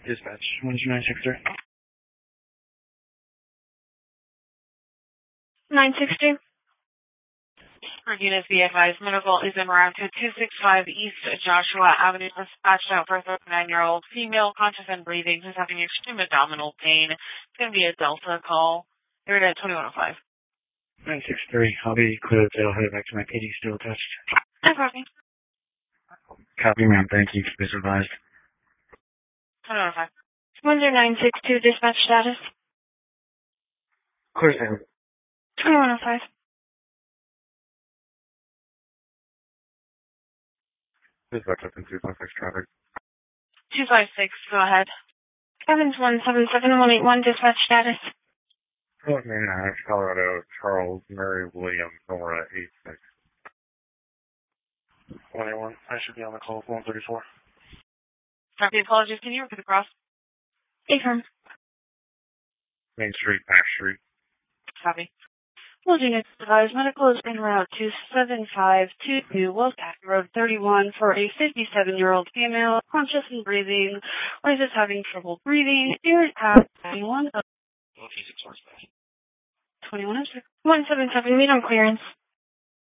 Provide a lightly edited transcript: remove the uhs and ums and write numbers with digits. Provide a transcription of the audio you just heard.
Dispatch 12963. 962. Units be advised, medical is en route to 265 East Joshua Avenue, dispatched out for a 39-year-old female, conscious and breathing, who's having extreme abdominal pain. It's going to be a Delta call. They're at 2105. 963. I'll be clear to head back to my PD, still attached. No problem. Copy, ma'am. Thank you. This advised. 2105. 10962, dispatch status. Clear to 2105. Dispatch up in 256 traffic. 256, go ahead. Evans 177181, dispatch status. Fort Nash, Colorado, Charles, Mary, William, Nora, 86. 181. I should be on the call for 134. Copy, apologies. Can you repeat the cross? Affirm. Main Street, Pack Street. Copy. All units advised, medical is en route to 7522 Wolfpack Road 31 for a 57-year-old female, conscious and breathing, or is having trouble breathing, here at 21. 2106. 177, meet on clearance.